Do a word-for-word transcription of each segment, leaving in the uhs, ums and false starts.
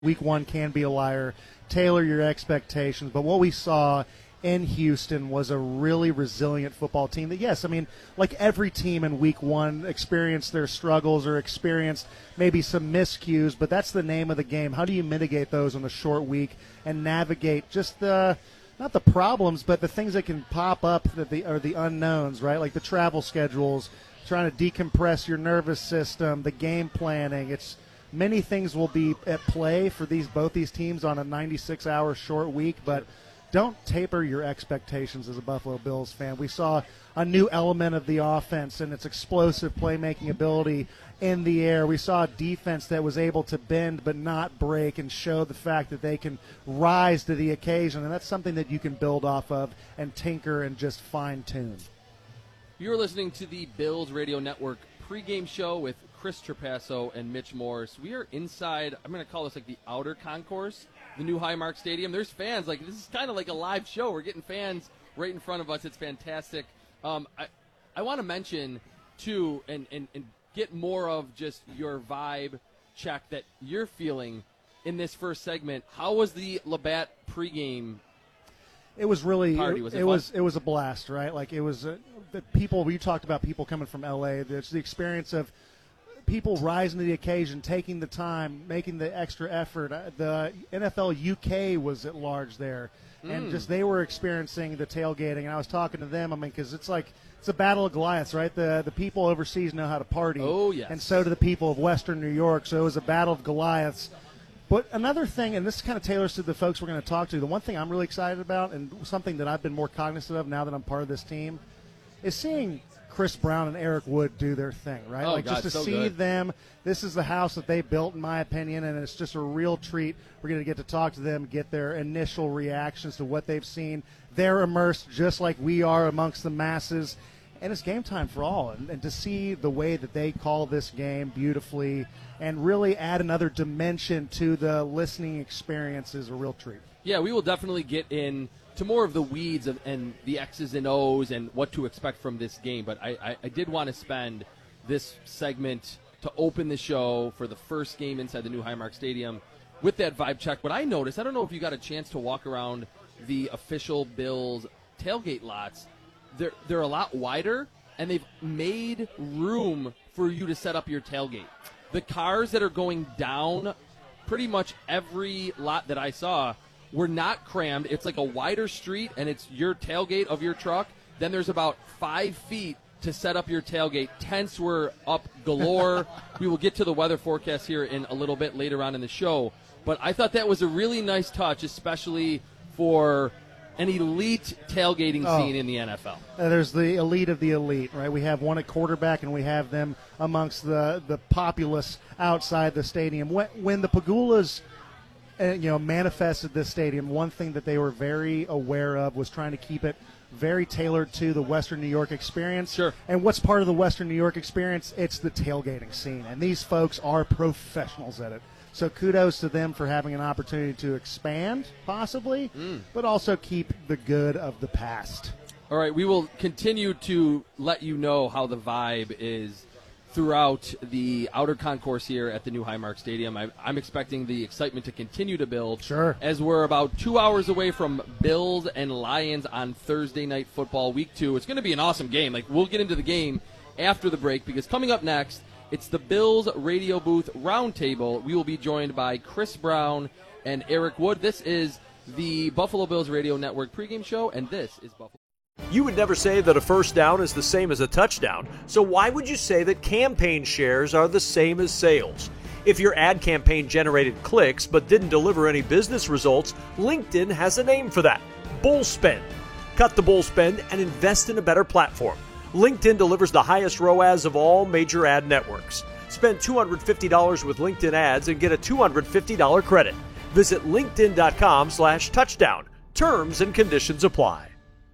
week one can be a liar. Tailor your expectations. But what we saw in Houston was a really resilient football team that, yes, I mean, like every team in week one experienced their struggles or experienced maybe some miscues, but that's the name of the game. How do you mitigate those in a short week and navigate just the not the problems, but the things that can pop up that the are the unknowns, right? Like the travel schedules, trying to decompress your nervous system, the game planning. It's many things will be at play for these both these teams on a ninety-six hour short week, but don't taper your expectations as a Buffalo Bills fan. We saw a new element of the offense and its explosive playmaking ability in the air. We saw a defense that was able to bend but not break and show the fact that they can rise to the occasion, and that's something that you can build off of and tinker and just fine-tune. You're listening to the Bills Radio Network pregame show with Chris Trapasso and Mitch Morris. We are inside, I'm going to call this like the outer concourse, the new Highmark Stadium. There's fans. Like, this is kind of like a live show. We're getting fans right in front of us. It's fantastic. Um, I, I want to mention, too, and, and, and get more of just your vibe check that you're feeling in this first segment. How was the Labatt pregame It was really party? Was it, it, it fun? was it was a blast, right? Like, it was uh, the people. We talked about people coming from L A. It's the experience of people rising to the occasion, taking the time, making the extra effort. Uh, the N F L U K was at large there, and Mm. just they were experiencing the tailgating. And I was talking to them. I mean, because it's like it's a battle of Goliaths, right? The the people overseas know how to party, Oh, yes. and so do the people of Western New York. So it was a battle of Goliaths. But another thing, and this kind of tailors to the folks we're going to talk to, the one thing I'm really excited about, and something that I've been more cognizant of now that I'm part of this team, is seeing Chris Brown and Eric Wood do their thing, right? Oh, like God, just to so see good. them. This is the house that they built, in my opinion, and it's just a real treat. We're going to get to talk to them, get their initial reactions to what they've seen. They're immersed just like we are amongst the masses, and it's game time for all. And, and to see the way that they call this game beautifully and really add another dimension to the listening experience is a real treat. Yeah, we will definitely get in to more of the weeds of, and the X's and O's and what to expect from this game. But I, I, I did want to spend this segment to open the show for the first game inside the new Highmark Stadium with that vibe check. But I noticed, I don't know if you got a chance to walk around the official Bills tailgate lots. They're, they're a lot wider, and they've made room for you to set up your tailgate. The cars that are going down pretty much every lot that I saw were not crammed. It's like a wider street, and it's your tailgate of your truck. Then there's about five feet to set up your tailgate. Tents were up galore. We will get to the weather forecast here in a little bit later on in the show. But I thought that was a really nice touch, especially for an elite tailgating Oh. scene in the N F L. Uh, there's the elite of the elite, right? We have one at quarterback, and we have them amongst the, the populace outside the stadium. When, when the Pagulas, uh, you know, manifested this stadium, one thing that they were very aware of was trying to keep it very tailored to the Western New York experience. Sure. And what's part of the Western New York experience? It's the tailgating scene, and these folks are professionals at it. So kudos to them for having an opportunity to expand, possibly, Mm. but also keep the good of the past. All right, we will continue to let you know how the vibe is throughout the outer concourse here at the new Highmark Stadium. I, I'm expecting the excitement to continue to build. Sure. As we're about two hours away from Bills and Lions on Thursday Night Football Week two. It's going to be an awesome game. Like, we'll get into the game after the break, because coming up next, it's the Bills Radio Booth Roundtable. We will be joined by Chris Brown and Eric Wood. This is the Buffalo Bills Radio Network pregame show, and this is Buffalo. You would never say that a first down is the same as a touchdown, so why would you say that campaign shares are the same as sales? If your ad campaign generated clicks but didn't deliver any business results, LinkedIn has a name for that: bull spend. Cut the bull spend and invest in a better platform. LinkedIn delivers the highest R O A S of all major ad networks. Spend two hundred fifty dollars with LinkedIn ads and get a two hundred fifty dollars credit. Visit linkedin.com slash touchdown. Terms and conditions apply.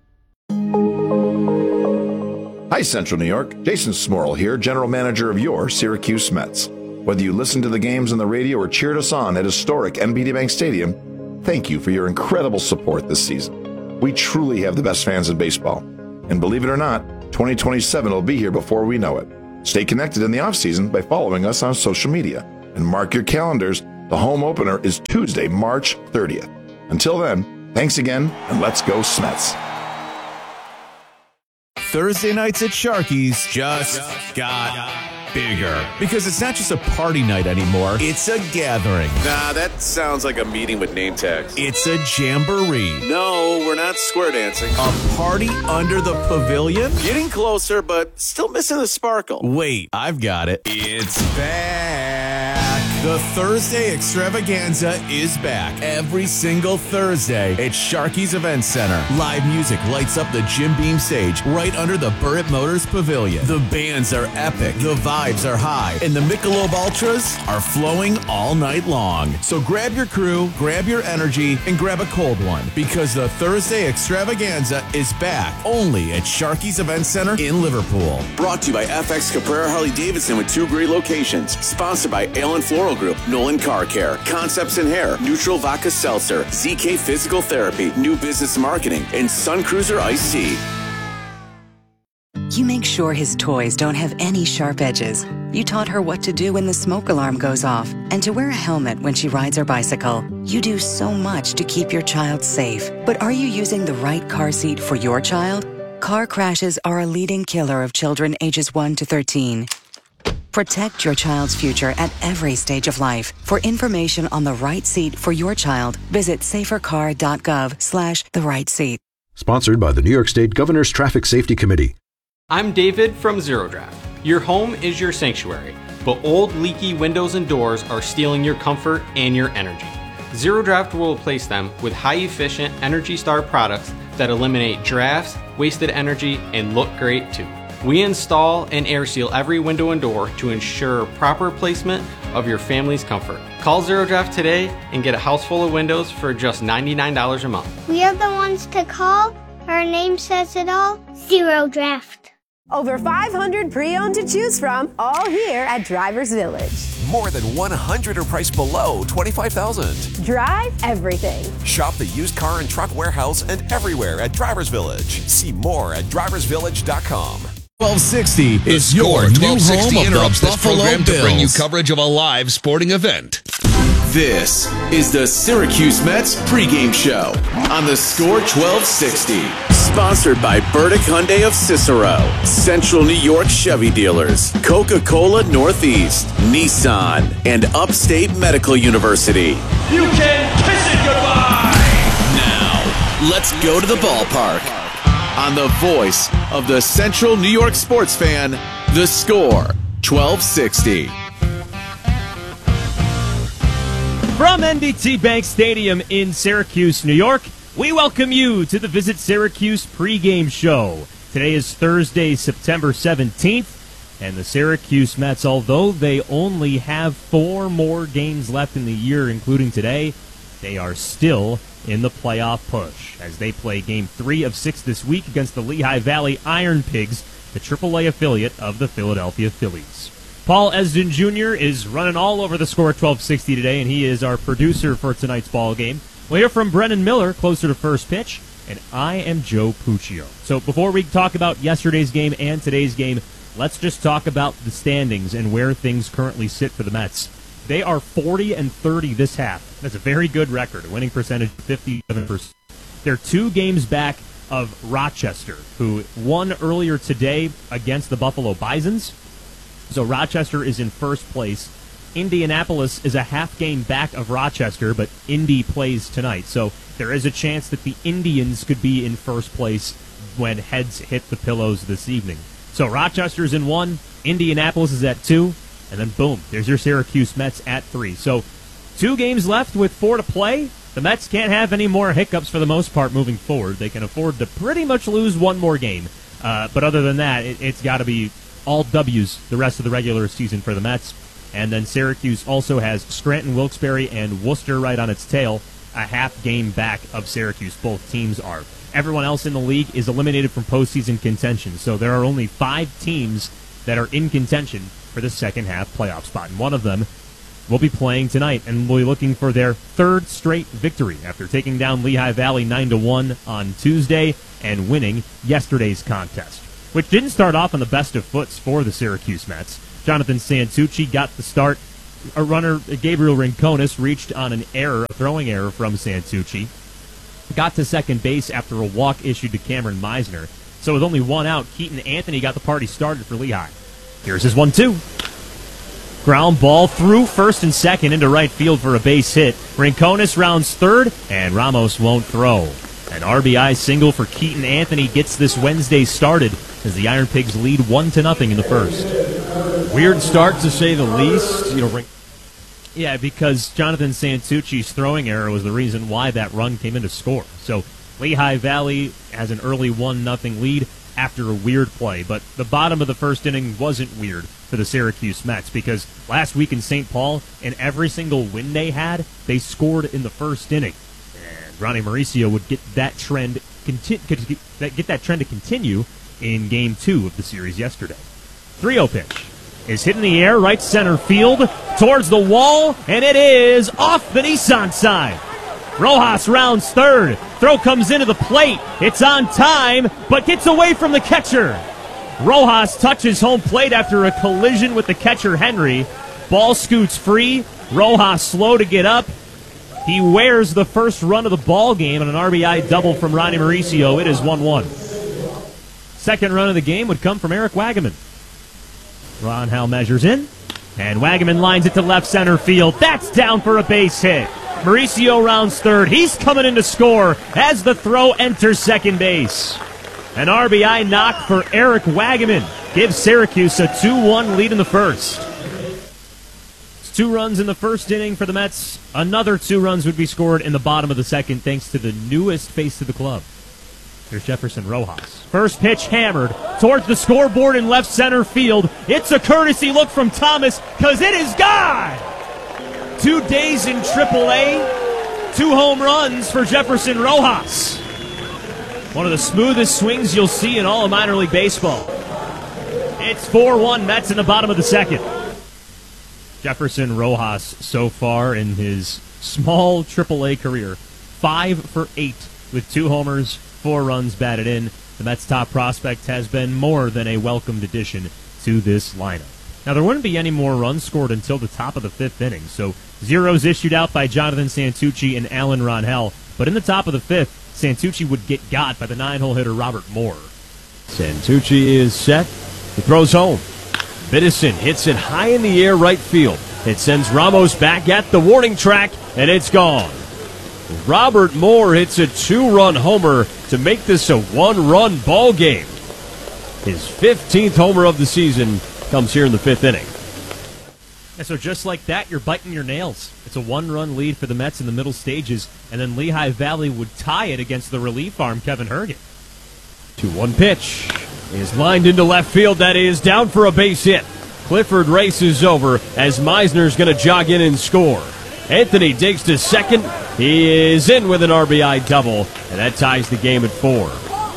Hi, Central New York. Jason Smorrell here, General Manager of your Syracuse Mets. Whether you listened to the games on the radio or cheered us on at historic N B T Bank Stadium, thank you for your incredible support this season. We truly have the best fans in baseball. And believe it or not, twenty twenty-seven will be here before we know it. Stay connected in the offseason by following us on social media. And mark your calendars, The home opener is Tuesday, March thirtieth. Until then, thanks again, and let's go Smets. Thursday nights at Sharky's just got bigger. Because it's not just a party night anymore, it's a gathering. Nah, that sounds like a meeting with name tags. It's a jamboree. No, we're not square dancing. A party under the pavilion? Getting closer, but still missing the sparkle. Wait, I've got it. It's back. The Thursday extravaganza is back every single Thursday at Sharky's Event Center. Live music lights up the Jim Beam stage right under the Burritt Motors Pavilion. The bands are epic, the vibes are high, and the Michelob Ultras are flowing all night long. So grab your crew, grab your energy, and grab a cold one, because the Thursday extravaganza is back only at Sharky's Event Center in Liverpool. Brought to you by F X Caprera Harley Davidson with two great locations. Sponsored by Allen Floral Group, Nolan Car Care, Concepts in Hair, Neutral Vodka Seltzer, Z K Physical Therapy, New Business Marketing, and Sun Cruiser Iced Tea. You make sure his toys don't have any sharp edges. You taught her what to do when the smoke alarm goes off and to wear a helmet when she rides her bicycle. You do so much to keep your child safe. But are you using the right car seat for your child? Car crashes are a leading killer of children ages one to thirteen. Protect your child's future at every stage of life. For information on the right seat for your child, visit safercar.gov slash the right seat. Sponsored by the New York State Governor's Traffic Safety Committee. I'm David from Zero Draft. Your home is your sanctuary, but old leaky windows and doors are stealing your comfort and your energy. Zero Draft will replace them with high-efficient Energy Star products that eliminate drafts, wasted energy, and look great too. We install and air seal every window and door to ensure proper placement of your family's comfort. Call Zero Draft today and get a house full of windows for just ninety-nine dollars a month. We are the ones to call. Our name says it all. Zero Draft. Over five hundred pre-owned to choose from, all here at Drivers Village. More than one hundred are priced below twenty-five thousand dollars. Drive everything. Shop the used car and truck warehouse and everywhere at Drivers Village. See more at drivers village dot com. twelve sixty The is Score your new twelve sixty home of interrupts the this Buffalo program Bills. to bring you coverage of a live sporting event. This is the Syracuse Mets pregame show on the Score twelve sixty. Sponsored by Burdick Hyundai of Cicero, Central New York Chevy Dealers, Coca-Cola Northeast, Nissan, and Upstate Medical University. You can kiss it goodbye! Now, let's go to the ballpark. On the voice of the Central New York sports fan, the Score twelve sixty. From N B T Bank Stadium in Syracuse, New York, we welcome you to the Visit Syracuse pregame show. Today is Thursday, September seventeenth, and the Syracuse Mets, although they only have four more games left in the year, including today, they are still in the playoff push as they play game three of six this week against the Lehigh Valley Iron Pigs, the triple A affiliate of the Philadelphia Phillies. Paul Esden Junior is running all over the Score twelve sixty today, and he is our producer for tonight's ball game. We'll hear from Brennan Miller closer to first pitch, and I am Joe Puccio. So before we talk about yesterday's game and today's game, let's just talk about the standings and where things currently sit for the Mets. They are forty and thirty this half. That's a very good record, a winning percentage of fifty-seven percent. They're two games back of Rochester, who won earlier today against the Buffalo Bisons. So Rochester is in first place. Indianapolis is a half game back of Rochester, but Indy plays tonight. So there is a chance that the Indians could be in first place when heads hit the pillows this evening. So Rochester's in one, Indianapolis is at two, and then boom, there's your Syracuse Mets at three. So two games left with four to play. The Mets can't have any more hiccups for the most part moving forward. They can afford to pretty much lose one more game. Uh, but other than that, it, it's got to be all W's the rest of the regular season for the Mets. And then Syracuse also has Scranton, Wilkes-Barre, and Worcester right on its tail, a half game back of Syracuse. Both teams are. Everyone else in the league is eliminated from postseason contention, so there are only five teams that are in contention for the second half playoff spot. And one of them will be playing tonight and will be looking for their third straight victory after taking down Lehigh Valley nine to one on Tuesday and winning yesterday's contest, which didn't start off on the best of foots for the Syracuse Mets. Jonathan Santucci got the start a runner, Gabriel Rincones, reached on an error, a throwing error from Santucci. Got to second base after a walk issued to Cameron Meisner. So with only one out, Keaton Anthony got the party started for Lehigh. Here's his one two. Ground ball through first and second into right field for a base hit. Rincones rounds third, and Ramos won't throw. An R B I single for Keaton Anthony gets this Wednesday started as the Iron Pigs lead one to nothing in the first. Weird start to say the least. You know, Ring- yeah, because Jonathan Santucci's throwing error was the reason why that run came in to score. So Lehigh Valley has an early one nothing lead after a weird play. But the bottom of the first inning wasn't weird for the Syracuse Mets because last week in Saint Paul, in every single win they had, they scored in the first inning. And Ronnie Mauricio would get that trend conti- get that trend to continue in game two of the series yesterday. three oh pitch is hit in the air, right center field, towards the wall, and it is off the Nissan side. Rojas rounds third. Throw comes into the plate. It's on time, but gets away from the catcher. Rojas touches home plate after a collision with the catcher, Henry. Ball scoots free. Rojas slow to get up. He wears the first run of the ball game on an R B I double from Ronnie Mauricio. It is one one. Second run of the game would come from Eric Wagaman. Ron Howell measures in, and Wagaman lines it to left center field. That's down for a base hit. Mauricio rounds third. He's coming in to score as the throw enters second base. An R B I knock for Eric Wagaman gives Syracuse a two one lead in the first. It's two runs in the first inning for the Mets. Another two runs would be scored in the bottom of the second thanks to the newest face to the club. Here's Jefferson Rojas. First pitch hammered towards the scoreboard in left center field. It's a courtesy look from Thomas because it is gone! Two days in triple A, two home runs for Jefferson Rojas. One of the smoothest swings you'll see in all of minor league baseball. It's four one Mets in the bottom of the second. Jefferson Rojas so far in his small triple A career, five for eight with two homers, four runs batted in. The Mets' top prospect has been more than a welcomed addition to this lineup. Now, there wouldn't be any more runs scored until the top of the fifth inning, so zeros issued out by Jonathan Santucci and Alan Ronhell. But in the top of the fifth, Santucci would get got by the nine-hole hitter Robert Moore. Santucci is set. He throws home. Biddison hits it high in the air right field. It sends Ramos back at the warning track, and it's gone. Robert Moore hits a two-run homer to make this a one-run ball game. His fifteenth homer of the season comes here in the fifth inning. And so just like that, you're biting your nails. It's a one-run lead for the Mets in the middle stages, and then Lehigh Valley would tie it against the relief arm, Kevin Herget. two one pitch is lined into left field. That is down for a base hit. Clifford races over as Meisner's going to jog in and score. Anthony digs to second. He is in with an R B I double, and that ties the game at four.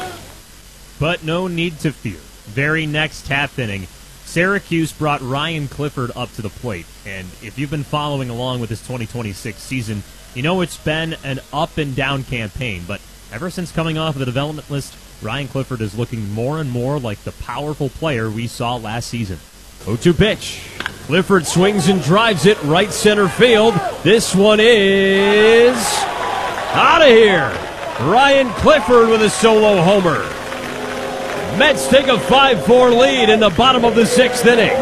But no need to fear. Very next half inning, Syracuse brought Ryan Clifford up to the plate. And if you've been following along with this twenty twenty-six season, you know it's been an up-and-down campaign. But ever since coming off of the development list, Ryan Clifford is looking more and more like the powerful player we saw last season. oh two pitch. Clifford swings and drives it right center field. This one is out of here. Ryan Clifford with a solo homer. Mets take a five four lead in the bottom of the sixth inning.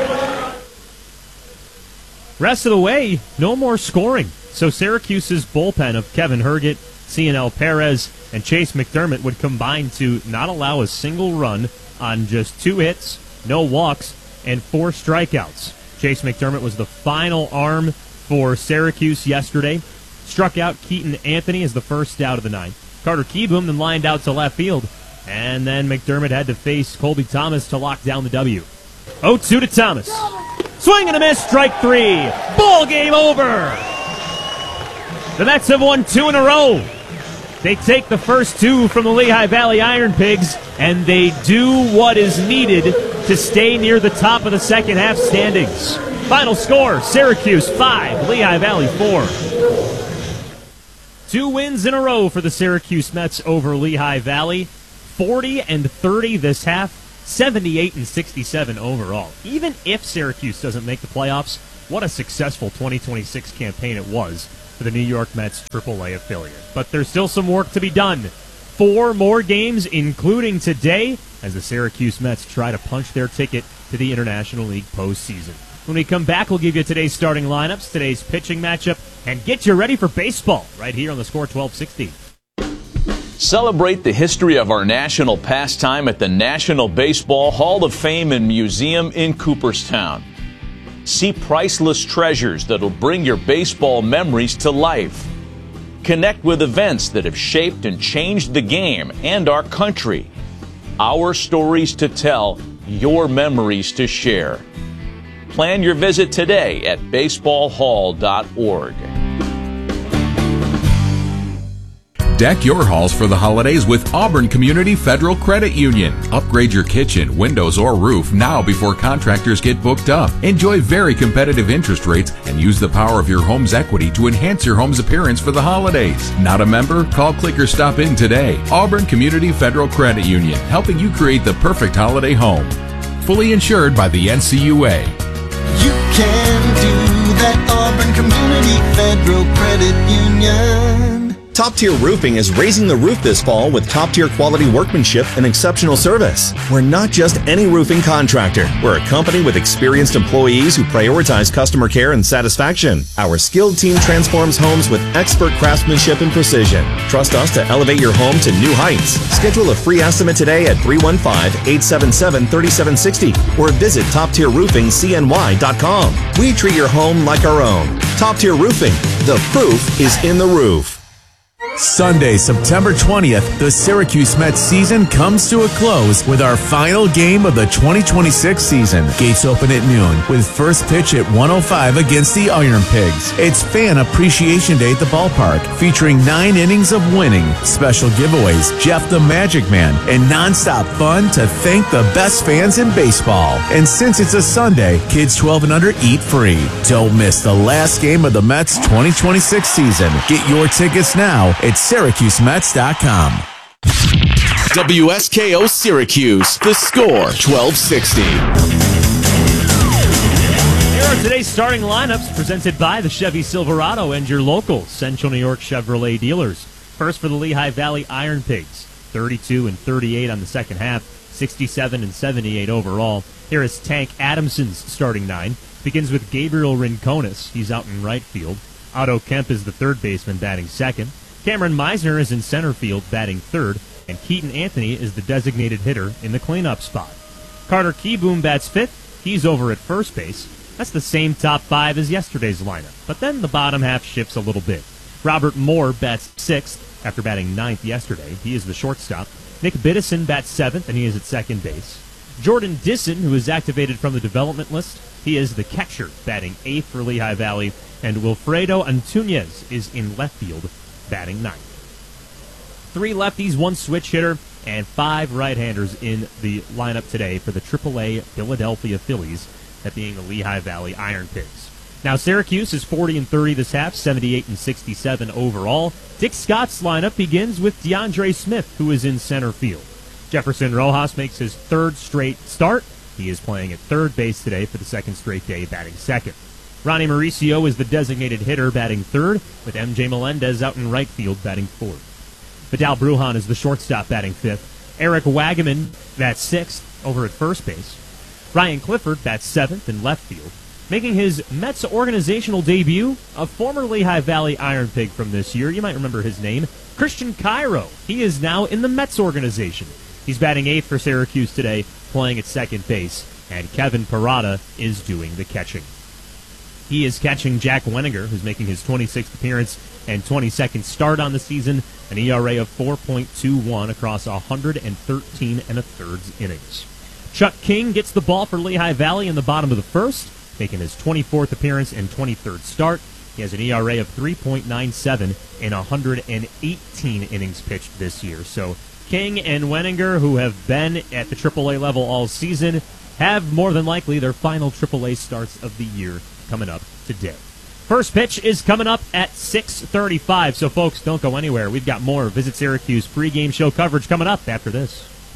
Rest of the way, no more scoring. So Syracuse's bullpen of Kevin Herget, C N L Perez, and Chase McDermott would combine to not allow a single run on just two hits, no walks, and four strikeouts. Chase McDermott was the final arm for Syracuse yesterday. Struck out Keaton Anthony as the first out of the ninth. Carter Kieboom then lined out to left field. And then McDermott had to face Colby Thomas to lock down the W. oh two to Thomas. Swing and a miss, strike three. Ball game over. The Mets have won two in a row. They take the first two from the Lehigh Valley Iron Pigs, and they do what is needed to stay near the top of the second half standings. Final score, Syracuse five, Lehigh Valley four. Two wins in a row for the Syracuse Mets over Lehigh Valley. forty and thirty this half, seventy-eight and sixty-seven overall. Even if Syracuse doesn't make the playoffs, what a successful twenty twenty-six campaign it was for the New York Mets triple A affiliate. But there's still some work to be done. Four more games, including today, as the Syracuse Mets try to punch their ticket to the International League postseason. When we come back, we'll give you today's starting lineups, today's pitching matchup, and get you ready for baseball right here on the Score twelve sixty. Celebrate the history of our national pastime at the National Baseball Hall of Fame and Museum in Cooperstown. See priceless treasures that'll bring your baseball memories to life. Connect with events that have shaped and changed the game and our country. Our stories to tell, your memories to share. Plan your visit today at baseball hall dot org. Deck your halls for the holidays with Auburn Community Federal Credit Union. Upgrade your kitchen, windows, or roof now before contractors get booked up. Enjoy very competitive interest rates and use the power of your home's equity to enhance your home's appearance for the holidays. Not a member? Call, click, or stop in today. Auburn Community Federal Credit Union, helping you create the perfect holiday home. Fully insured by the N C U A. You can do that, Auburn Community Federal Credit Union. Top Tier Roofing is raising the roof this fall with top-tier quality workmanship and exceptional service. We're not just any roofing contractor. We're a company with experienced employees who prioritize customer care and satisfaction. Our skilled team transforms homes with expert craftsmanship and precision. Trust us to elevate your home to new heights. Schedule a free estimate today at three one five, eight seven seven, three seven six zero or visit top tier roofing c n y dot com. We treat your home like our own. Top Tier Roofing. The proof is in the roof. Sunday, September twentieth, the Syracuse Mets season comes to a close with our final game of the twenty twenty-six season. Gates open at noon with first pitch at one oh five against the Iron Pigs. It's Fan Appreciation Day at the ballpark, featuring nine innings of winning, special giveaways, Jeff the Magic Man, and nonstop fun to thank the best fans in baseball. And since it's a Sunday, kids twelve and under eat free. Don't miss the last game of the Mets twenty twenty-six season. Get your tickets now at Syracuse Mets dot com. W S K O Syracuse, the Score twelve sixty. Here are today's starting lineups presented by the Chevy Silverado and your local Central New York Chevrolet dealers. First for the Lehigh Valley Iron Pigs, thirty-two and thirty-eight on the second half, sixty-seven and seventy-eight overall. Here is Tank Adamson's starting nine. Begins with Gabriel Rincones. He's out in right field. Otto Kemp is the third baseman, batting second. Cameron Meisner is in center field, batting third, and Keaton Anthony is the designated hitter in the cleanup spot. Carter Keyboom bats fifth. He's over at first base. That's the same top five as yesterday's lineup, but then the bottom half shifts a little bit. Robert Moore bats sixth after batting ninth yesterday. He is the shortstop. Nick Biddison bats seventh, and he is at second base. Jordan Disson, who is activated from the development list, he is the catcher, batting eighth for Lehigh Valley, and Wilfredo Antunez is in left field, batting ninth. Three lefties, one switch hitter, and five right-handers in the lineup today for the triple A Philadelphia Phillies, that being the Lehigh Valley Iron Pigs. Now Syracuse is forty and thirty this half, seventy-eight and sixty-seven overall. Dick Scott's lineup begins with DeAndre Smith, who is in center field. Jefferson Rojas makes his third straight start. He is playing at third base today for the second straight day, batting second. Ronnie Mauricio is the designated hitter, batting third, with M J Melendez out in right field, batting fourth. Vidal Brujan is the shortstop, batting fifth. Eric Wagaman bats sixth, over at first base. Ryan Clifford bats seventh in left field. Making his Mets organizational debut, a former Lehigh Valley Iron Pig from this year. You might remember his name, Christian Cairo. He is now in the Mets organization. He's batting eighth for Syracuse today, playing at second base, and Kevin Parada is doing the catching. He is catching Jack Wenninger, who's making his twenty-sixth appearance and twenty-second start on the season, an E R A of four point two one across one hundred thirteen and a third innings. Chuck King gets the ball for Lehigh Valley in the bottom of the first, making his twenty-fourth appearance and twenty-third start. He has an E R A of three point nine seven in one hundred eighteen innings pitched this year. So King and Wenninger, who have been at the triple A level all season, have more than likely their final triple A starts of the year coming up today. First pitch is coming up at six thirty-five, so folks, don't go anywhere. We've got more Visit Syracuse pregame show coverage coming up after this.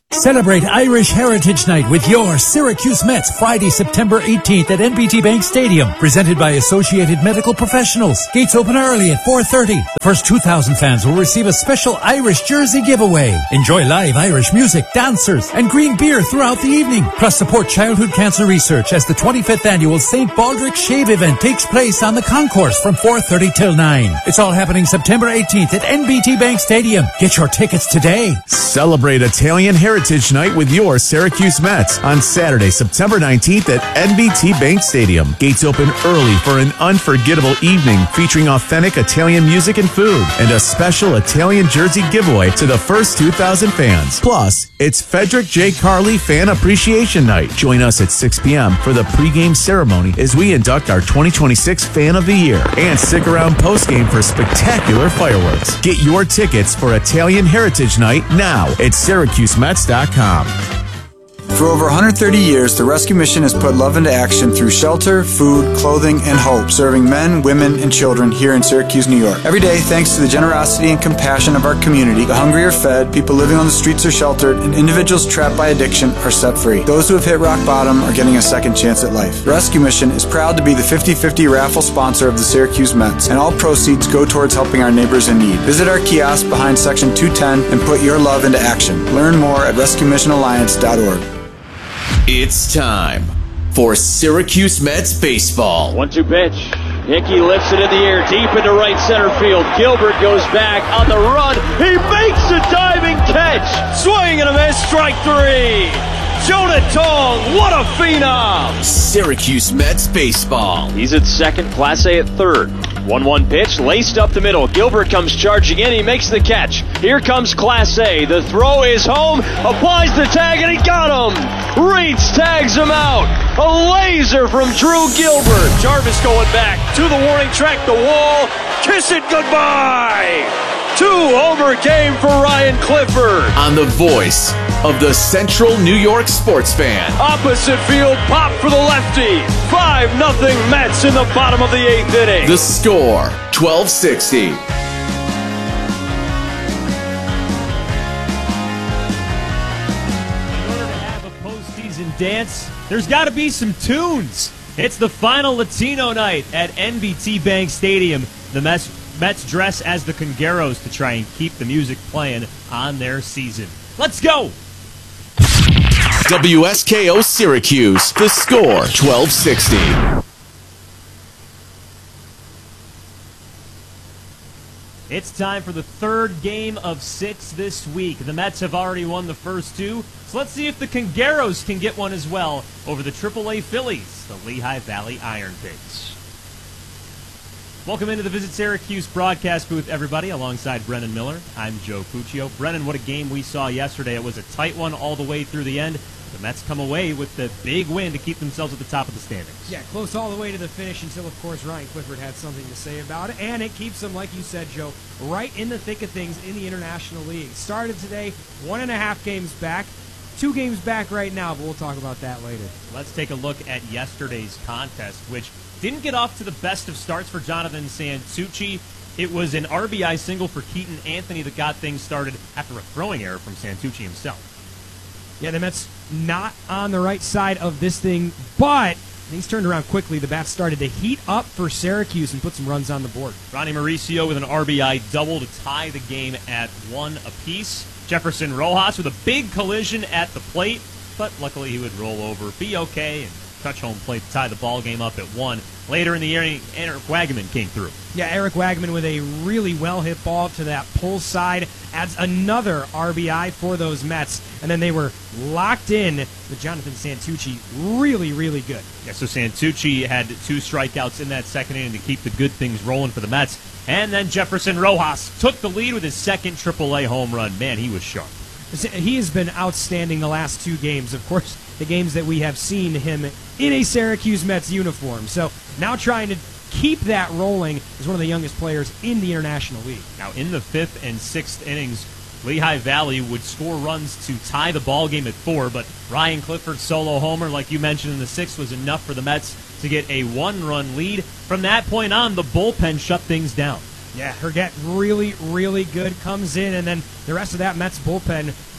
Celebrate Irish Heritage Night with your Syracuse Mets Friday, September eighteenth at N B T Bank Stadium. Presented by Associated Medical Professionals. Gates open early at four thirty. The first two thousand fans will receive a special Irish jersey giveaway. Enjoy live Irish music, dancers, and green beer throughout the evening. Plus support childhood cancer research as the twenty-fifth annual Saint Baldrick Shave event takes place on the concourse from four thirty till nine. It's all happening September eighteenth at N B T Bank Stadium. Get your tickets today. Celebrate Italian Heritage Night with your Syracuse Mets on Saturday, September nineteenth at N B T Bank Stadium. Gates open early for an unforgettable evening featuring authentic Italian music and food and a special Italian jersey giveaway to the first two thousand fans. Plus, it's Frederick J. Carley Fan Appreciation Night. Join us at six p.m. for the pregame ceremony as we induct our twenty twenty-six Fan of the Year. And stick around postgame for spectacular fireworks. Get your tickets for Italian Heritage Night now at Syracuse Mets dot com. For over one hundred thirty years, the Rescue Mission has put love into action through shelter, food, clothing, and hope, serving men, women, and children here in Syracuse, New York. Every day, thanks to the generosity and compassion of our community, the hungry are fed, people living on the streets are sheltered, and individuals trapped by addiction are set free. Those who have hit rock bottom are getting a second chance at life. The Rescue Mission is proud to be the fifty-fifty raffle sponsor of the Syracuse Mets, and all proceeds go towards helping our neighbors in need. Visit our kiosk behind Section two ten and put your love into action. Learn more at rescue mission alliance dot org. It's time for Syracuse Mets baseball. one two pitch. Hickey lifts it in the air, deep into right center field. Gilbert goes back on the run. He makes a diving catch. Swing and a miss, strike three. Jonah Tong, what a phenom. Syracuse Mets baseball. He's at second, Class A at third. one one pitch, laced up the middle. Gilbert comes charging in. He makes the catch. Here comes Class A. The throw is home. Applies the tag, and he got him. Reeds tags him out. A laser from Drew Gilbert. Jarvis going back to the warning track, the wall. Kiss it goodbye. Two-homer game for Ryan Clifford. On the voice of the Central New York sports fan. Opposite field, pop for the lefty. five nothing Mets in the bottom of the eighth inning. The score, twelve sixty. In order to have a postseason dance, there's got to be some tunes. It's the final Latino night at N B T Bank Stadium. The Mets, Mets dress as the Congueros to try and keep the music playing on their season. Let's go! W S K O Syracuse. The score, twelve sixty. It's time for the third game of six this week. The Mets have already won the first two, so let's see if the Congueros can get one as well over the triple A Phillies, the Lehigh Valley Iron Pigs. Welcome into the Visit Syracuse broadcast booth, everybody, alongside Brennan Miller. I'm Joe Puccio. Brennan, what a game we saw yesterday. It was a tight one all the way through the end. The Mets come away with the big win to keep themselves at the top of the standings. Yeah, close all the way to the finish until, of course, Ryan Clifford had something to say about it. And it keeps them, like you said, Joe, right in the thick of things in the International League. Started today, one and a half games back. Two games back right now, but we'll talk about that later. Let's take a look at yesterday's contest, which didn't get off to the best of starts for Jonathan Santucci. It was an R B I single for Keaton Anthony that got things started after a throwing error from Santucci himself. Yeah, the Mets not on the right side of this thing, but things turned around quickly. The bats started to heat up for Syracuse and put some runs on the board. Ronnie Mauricio with an R B I double to tie the game at one apiece. Jefferson Rojas with a big collision at the plate, but luckily he would roll over, be okay, and touch home plate to tie the ball game up at one. Later in the inning, Eric Wagman came through. Yeah, Eric Wagman with a really well-hit ball to that pull side adds another R B I for those Mets. And then they were locked in with Jonathan Santucci. Really, really good. Yeah, so Santucci had two strikeouts in that second inning to keep the good things rolling for the Mets. And then Jefferson Rojas took the lead with his second triple A home run. Man, he was sharp. He has been outstanding the last two games. Of course, the games that we have seen him in a Syracuse Mets uniform. So now trying to keep that rolling as one of the youngest players in the International League. Now in the fifth and sixth innings, Lehigh Valley would score runs to tie the ball game at four, but Ryan Clifford's solo homer, like you mentioned in the sixth, was enough for the Mets to get a one-run lead. From that point on, the bullpen shut things down. Yeah, Herget really, really good, comes in, and then the rest of that Mets bullpen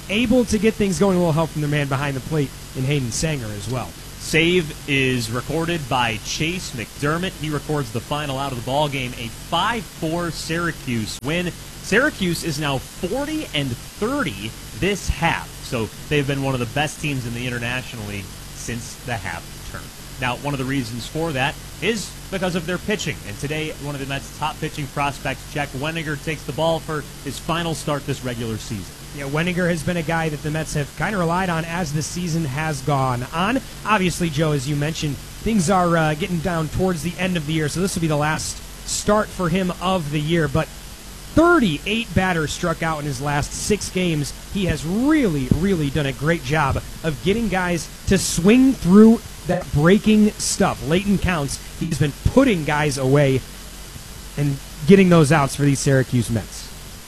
able to get things going. A little help from the man behind the plate in Hayden Sanger as well. Save is recorded by Chase McDermott. He records the final out of the ball game, a five four Syracuse win. Syracuse is now forty and thirty this half, so they've been one of the best teams in the International League since the half turn. Now, one of the reasons for that is because of their pitching, and today one of the Mets' top pitching prospects, Jack Wenninger, takes the ball for his final start this regular season. Yeah, Wenninger has been a guy that the Mets have kind of relied on as the season has gone on. Obviously, Joe, as you mentioned, things are uh, getting down towards the end of the year, so this will be the last start for him of the year. But thirty-eight batters struck out in his last six games. He has really, really done a great job of getting guys to swing through that breaking stuff. Late in counts, he's been putting guys away and getting those outs for these Syracuse Mets.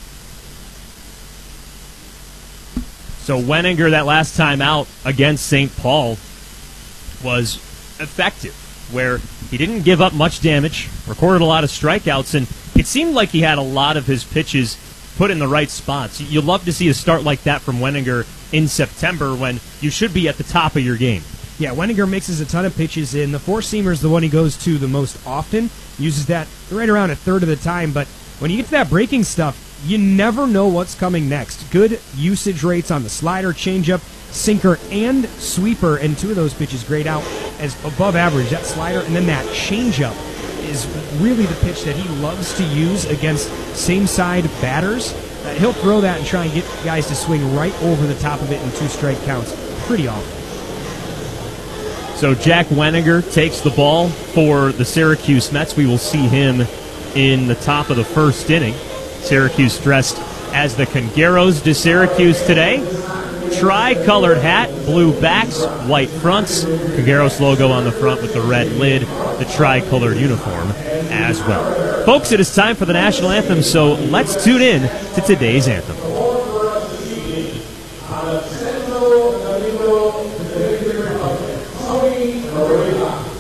So Wenninger, that last time out against Saint Paul, was effective, where he didn't give up much damage, recorded a lot of strikeouts, and it seemed like he had a lot of his pitches put in the right spots. You'd love to see a start like that from Wenninger in September when you should be at the top of your game. Yeah, Wenninger mixes a ton of pitches in. The four-seamer is the one he goes to the most often, uses that right around a third of the time, but when you get to that breaking stuff, you never know what's coming next. Good usage rates on the slider, changeup, sinker, and sweeper, and two of those pitches grade out as above average. That slider and then that changeup is really the pitch that he loves to use against same-side batters. Uh, he'll throw that and try and get guys to swing right over the top of it in two-strike counts pretty often. So Jack Wenninger takes the ball for the Syracuse Mets. We will see him in the top of the first inning. Syracuse dressed as the Congueros de Syracuse today. Tri-colored hat, blue backs, white fronts. Congueros logo on the front with the red lid, the tri-colored uniform as well. Folks, it is time for the national anthem, so let's tune in to today's anthem. Thank you.